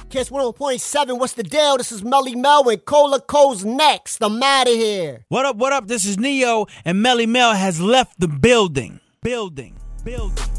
Kiss 101.7, what's the deal? This is Melly Mel and Cola Cole's next. I'm out of here. What up? This is Neo, and Melly Mel has left the building. Building.